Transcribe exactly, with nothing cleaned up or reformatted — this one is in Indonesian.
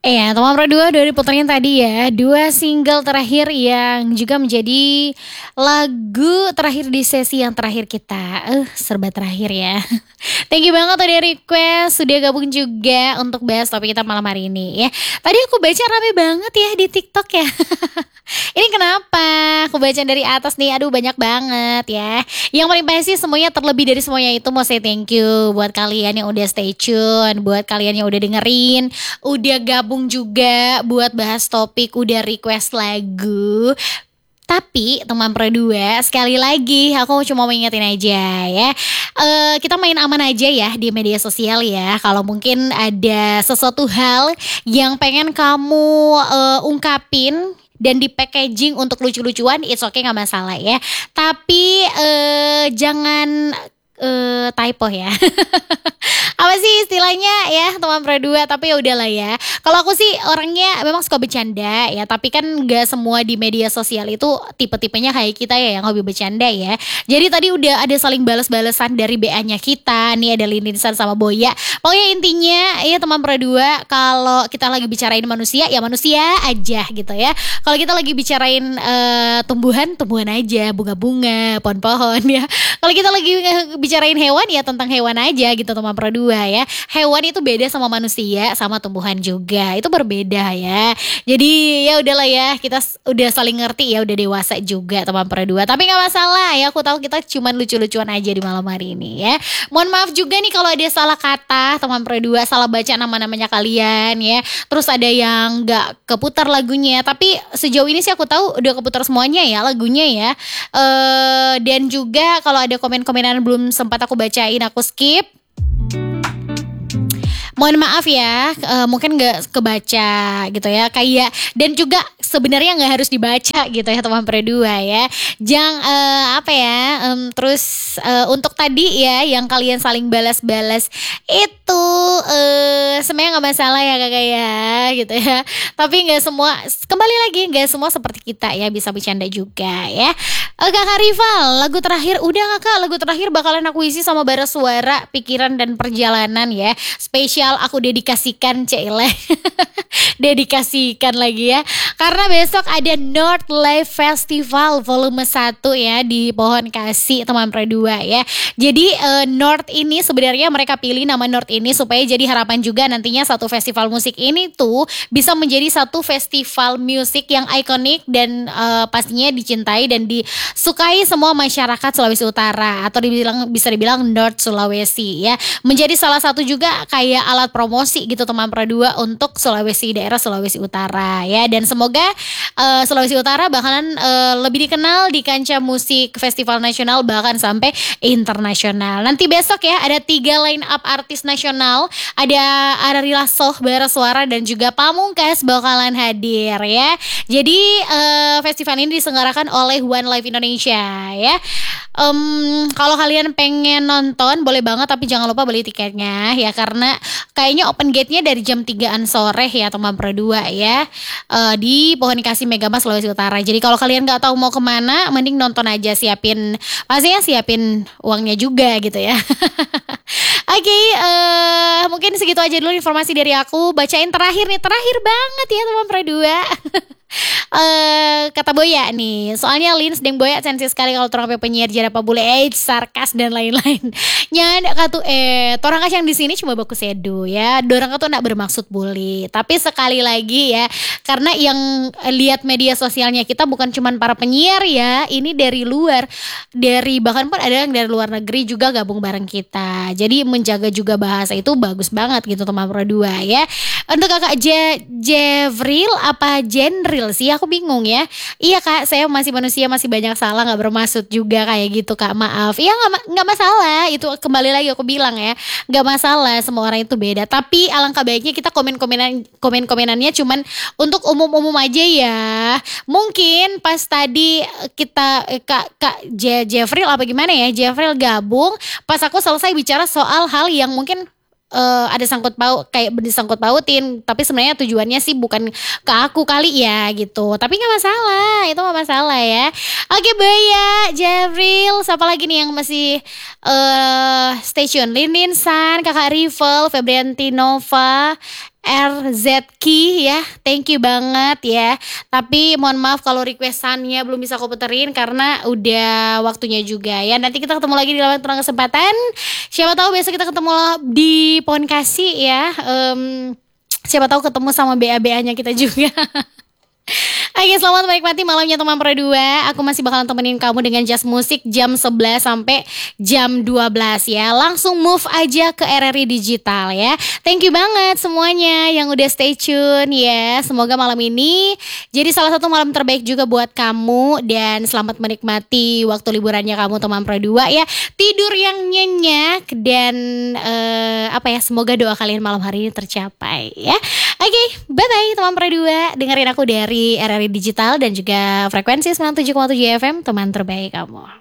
Iya, Teman Pro dua udah diputerin tadi ya. Dua single terakhir yang juga menjadi lagu terakhir di sesi yang terakhir kita. Eh, uh, serba terakhir ya. Thank you banget udah request, sudah gabung juga untuk bahas topik kita malam hari ini ya. Tadi aku baca rame banget ya di TikTok ya. Ini kenapa? Aku baca dari atas nih, aduh banyak banget ya. Yang paling pasti semuanya, terlebih dari semuanya itu mau say thank you buat kalian yang udah stay tune, buat kalian yang udah dengerin, udah gabung juga buat bahas topik, udah request lagu. Tapi teman Pro dua, sekali lagi aku cuma mau ingetin aja ya, uh, kita main aman aja ya di media sosial ya. Kalau mungkin ada sesuatu hal yang pengen kamu uh, ungkapin dan di packaging untuk lucu-lucuan, it's okay, gak masalah ya. Tapi uh, jangan uh, typo ya. Apa sih istilahnya ya teman Pro dua, tapi ya udahlah ya. Kalau aku sih orangnya memang suka bercanda ya, tapi kan gak semua di media sosial itu tipe-tipenya kayak kita ya yang hobi bercanda ya. Jadi tadi udah ada saling balas-balasan dari B A-nya kita, nih ada Lindisan sama Boya. Pokoknya intinya ya teman Pro dua, kalau kita lagi bicarain manusia ya manusia aja gitu ya. Kalau kita lagi bicarain uh, tumbuhan, tumbuhan aja, bunga-bunga, pohon-pohon ya. Kalau kita lagi bicarain hewan ya tentang hewan aja gitu teman Pro dua ya. Hewan itu beda sama manusia, sama tumbuhan juga. Itu berbeda ya. Jadi ya udahlah ya, kita udah saling ngerti ya, udah dewasa juga teman Pro dua. Tapi gak masalah ya, aku tahu kita cuman lucu-lucuan aja di malam hari ini ya. Mohon maaf juga nih kalau ada salah kata teman Pro dua, salah baca nama-namanya kalian ya. Terus ada yang gak keputar lagunya, tapi sejauh ini sih aku tahu udah keputar semuanya ya lagunya ya. Uh, dan juga kalau ada komen-komenan belum sempat aku bacain, aku skip. Mohon maaf ya, uh, mungkin gak kebaca gitu ya, kayak, dan juga sebenarnya gak harus dibaca gitu ya teman Pro dua ya. Jangan uh, apa ya, um, terus uh, untuk tadi ya yang kalian saling balas-balas itu uh, sebenarnya gak masalah ya kakak ya gitu ya. Tapi gak semua, kembali lagi gak semua seperti kita ya, bisa bercanda juga ya. uh, Kakak Rival, lagu terakhir udah kakak, lagu terakhir bakalan aku isi sama bara suara, pikiran dan perjalanan ya. Spesial aku dedikasikan Cile. Dedikasikan lagi ya, karena besok ada North Live Festival volume satu ya di Pohon Kasih teman Pro dua ya. Jadi uh, North ini sebenarnya mereka pilih nama North ini supaya jadi harapan juga nantinya satu festival musik ini tuh bisa menjadi satu festival musik yang ikonik dan uh, pastinya dicintai dan disukai semua masyarakat Sulawesi Utara, atau dibilang, bisa dibilang North Sulawesi ya. Menjadi salah satu juga kayak alat promosi gitu teman Pro dua untuk Sulawesi, daerah Sulawesi Utara ya. Dan semoga uh, Sulawesi Utara bakalan uh, lebih dikenal di kancah musik festival nasional bahkan sampai internasional. Nanti besok ya ada tiga line up artis nasional, ada Ari Lasso, Bara Suara dan juga Pamungkas bakalan hadir ya. Jadi uh, festival ini diselenggarakan oleh One Life Indonesia ya. Um, kalau kalian pengen nonton boleh banget, tapi jangan lupa beli tiketnya ya, karena kayaknya open gate-nya dari jam tigaan sore ya teman Pro dua ya, uh, di Pohon Kasih Megamas Sulawesi Utara. Jadi kalau kalian nggak tahu mau kemana, mending nonton aja, siapin pastinya siapin uangnya juga gitu ya. Oke, okay, uh, mungkin segitu aja dulu informasi dari aku. Bacain terakhir nih, terakhir banget ya teman Pro dua. Uh, kata Boya nih, soalnya Lins dan Boya sensi sekali kalau orang penyiar jara pabule age sarkas dan lain-lain. Nyanda katu eh orang yang di sini cuma baku sedo ya. Dorang katu nak bermaksud bully. Tapi sekali lagi ya, karena yang lihat media sosialnya kita bukan cuma para penyiar ya, ini dari luar, dari bahkan pun ada yang dari luar negeri juga gabung bareng kita. Jadi menjaga juga bahasa itu bagus banget gitu teman Pro dua ya. Untuk kakak Je Jevril apa Jenril sih, aku bingung ya. Iya kak, saya masih manusia, masih banyak salah, nggak bermaksud juga kayak gitu kak, maaf. Iya nggak nggak masalah, itu kembali lagi aku bilang ya, nggak masalah, semua orang itu beda. Tapi alangkah baiknya kita komen komenan komen komenannya cuman untuk umum-umum aja ya. Mungkin pas tadi kita eh, kak kak Je Jevril apa gimana ya, Jevril gabung pas aku selesai bicara soal hal yang mungkin uh, ada sangkut paut, kayak disangkut pautin, tapi sebenarnya tujuannya sih bukan ke aku kali ya gitu. Tapi nggak masalah, itu nggak masalah ya. Oke Baya, Javril, siapa lagi nih yang masih uh, stay tune? Linin San, Kakak Rival, Febrianti Nova, R Z K ya, thank you banget ya. Tapi mohon maaf kalau requestannya belum bisa aku puterin karena udah waktunya juga ya. Nanti kita ketemu lagi di lain kesempatan. Siapa tahu besok kita ketemu di Pohon Kasih ya. Um, siapa tahu ketemu sama B A B A-nya kita juga. Oke, selamat menikmati malamnya teman Pro dua. Aku masih bakalan temenin kamu dengan Just Musik jam sebelas sampai jam dua belas ya. Langsung move aja ke R R I Digital ya. Thank you banget semuanya yang udah stay tune ya. Semoga malam ini jadi salah satu malam terbaik juga buat kamu. Dan selamat menikmati waktu liburannya kamu teman Pro dua ya. Tidur yang nyenyak. Dan uh, apa ya, semoga doa kalian malam hari ini tercapai ya. Oke, bye-bye teman Pro dua. Dengerin aku dari R R I Digital dan juga frekuensi sembilan puluh tujuh koma tujuh F M, teman terbaik kamu.